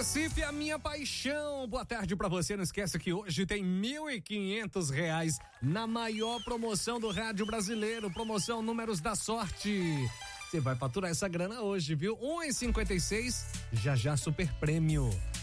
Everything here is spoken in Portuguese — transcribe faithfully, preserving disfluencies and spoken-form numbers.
Recife, a minha paixão. Boa tarde pra você. Não esqueça que hoje tem mil e quinhentos reais na maior promoção do rádio brasileiro. Promoção Números da Sorte. Você vai faturar essa grana hoje, viu? um e cinquenta e seis, já já super prêmio.